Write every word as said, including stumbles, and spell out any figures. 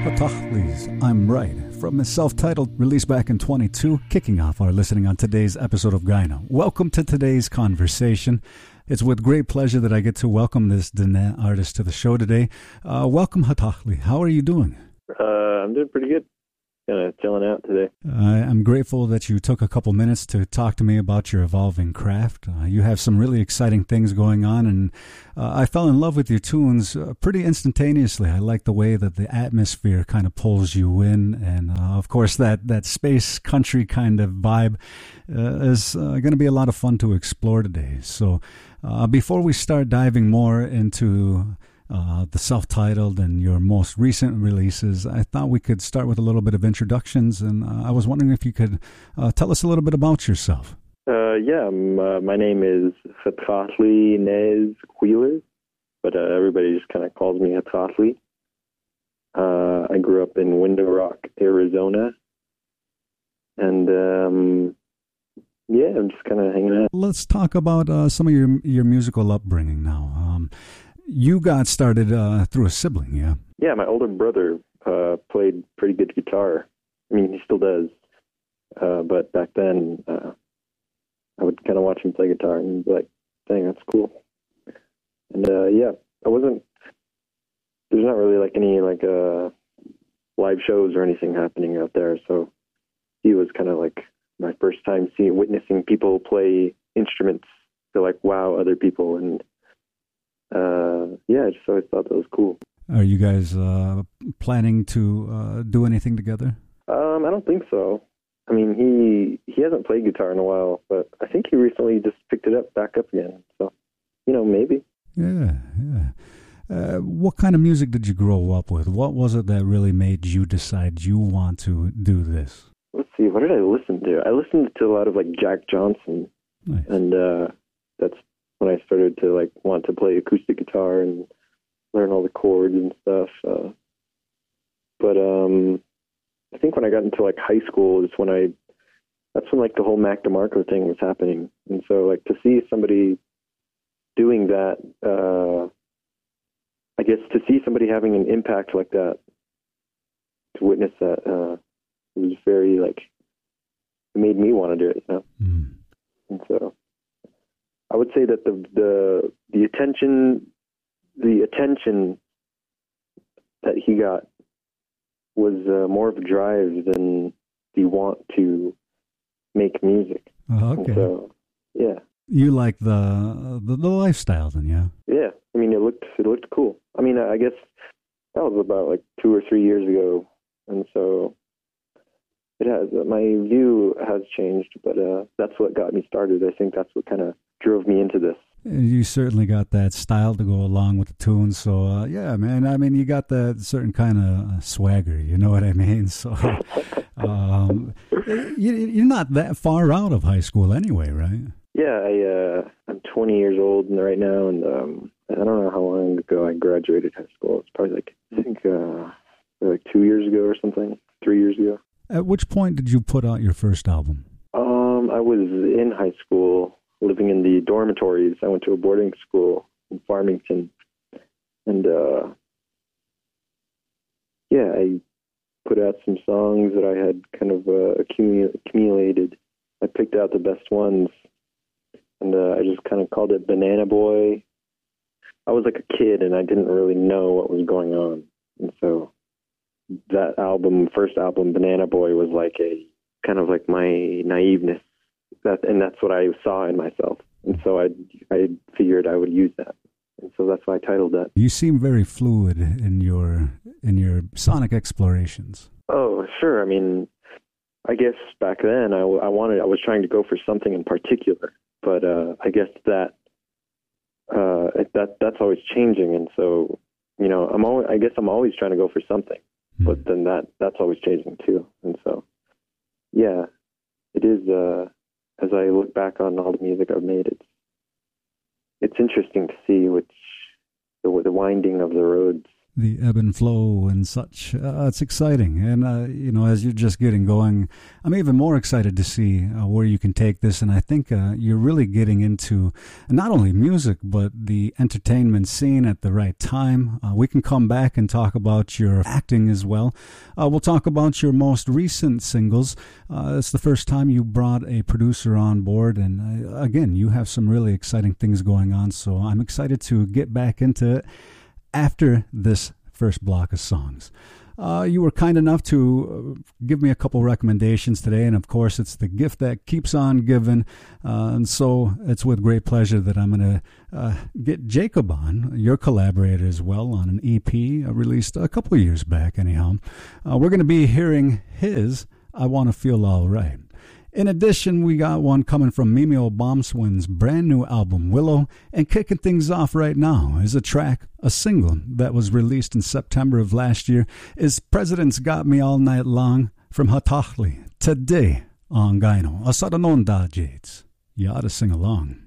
Hatahli's I'm Right, from his self-titled release back in twenty-two, kicking off our listening on today's episode of Gyno. Welcome to today's conversation. It's with great pleasure that I get to welcome this Dene artist to the show today. Uh, welcome, Hatahli. How are you doing? Uh, I'm doing pretty good. Kind of chilling out today. I am grateful that you took a couple minutes to talk to me about your evolving craft. Uh, you have some really exciting things going on, and uh, I fell in love with your tunes uh, pretty instantaneously. I like the way that the atmosphere kind of pulls you in, and uh, of course that, that space country kind of vibe uh, is uh, going to be a lot of fun to explore today. So uh, before we start diving more into Uh, the self-titled and your most recent releases, I thought we could start with a little bit of introductions, and uh, I was wondering if you could uh, tell us a little bit about yourself. Uh, yeah, uh, my name is Hatahli Nez Wheeler, but uh, everybody just kind of calls me Hatahli. Uh, I grew up in Window Rock, Arizona, and um, yeah, I'm just kind of hanging out. Let's talk about uh, some of your your musical upbringing now. Um, You got started uh, through a sibling, yeah? Yeah, my older brother uh, played pretty good guitar. I mean, he still does. Uh, but back then, uh, I would kind of watch him play guitar and be like, dang, that's cool. And uh, yeah, I wasn't, there's not really like any like uh, live shows or anything happening out there. So he was kind of like my first time seeing, witnessing people play instruments to like wow other people. And Uh, yeah, I just always thought that was cool. Are you guys uh, planning to uh, do anything together? Um, I don't think so. I mean, he he hasn't played guitar in a while, but I think he recently just picked it up back up again. So, you know, maybe. Yeah, yeah. Uh, what kind of music did you grow up with? What was it that really made you decide you want to do this? Let's see, what did I listen to? I listened to a lot of like Jack Johnson, nice. and uh, that's when I started to like want to play acoustic guitar and learn all the chords and stuff. Uh, but um, I think when I got into like high school is when I, that's when like the whole Mac DeMarco thing was happening. And so like to see somebody doing that, uh, I guess to see somebody having an impact like that, to witness that, uh, it was very like, it made me want to do it, you know? Mm. And so I would say that the the the attention the attention that he got was uh, more of a drive than the want to make music. Oh, okay. And so, yeah. You like the, the the lifestyle, then, yeah? Yeah. I mean, it looked it looked cool. I mean, I guess that was about like two or three years ago, and so it has. My view has changed, but uh, that's what got me started. I think that's what kind of drove me into this. You certainly got that style to go along with the tunes. So, uh, yeah, man, I mean, you got that certain kind of swagger, you know what I mean? So, um, you, you're not that far out of high school anyway, right? Yeah, I, uh, I'm twenty years old right now, and um, I don't know how long ago I graduated high school. It's probably like, I think, uh, like two years ago or something, three years ago. At which point did you put out your first album? Um, I was in high school, living in the dormitories. I went to a boarding school in Farmington. And, uh, yeah, I put out some songs that I had kind of uh, accumul- accumulated. I picked out the best ones, and uh, I just kind of called it Banana Boy. I was like a kid, and I didn't really know what was going on. And so that album, first album, Banana Boy, was like a kind of like my naiveness. That, and that's what I saw in myself. And so I I figured I would use that. And so that's why I titled that. You seem very fluid in your in your sonic explorations. Oh, sure. I mean, I guess back then I, I wanted, I was trying to go for something in particular, but uh, I guess that uh, that that's always changing. And so, you know, I'm always, I guess I'm always trying to go for something, hmm. but then that that's always changing too. And so, yeah, it is. Uh, as I look back on all the music I've made, it's it's interesting to see which the, the winding of the roads. the ebb and flow and such. Uh, it's exciting. And, uh, you know, as you're just getting going, I'm even more excited to see uh, where you can take this. And I think uh, you're really getting into not only music, but the entertainment scene at the right time. Uh, we can come back and talk about your acting as well. Uh, we'll talk about your most recent singles. Uh, it's the first time you brought a producer on board. And uh, again, you have some really exciting things going on. So I'm excited to get back into it after this first block of songs. Uh, you were kind enough to give me a couple recommendations today, and of course it's the gift that keeps on giving, uh, and so it's with great pleasure that I'm going to uh, get Jacob on, your collaborator as well, on an E P uh, released a couple of years back anyhow. Uh, we're going to be hearing his I Want to Feel All Right. In addition, we got one coming from Mimeo Bombswin's brand new album, Willow. And kicking things off right now is a track, a single that was released in September of last year, is President's Got Me All Night Long from Hatahli. Today on Gyno, Asada Non Da Jades. You ought to sing along.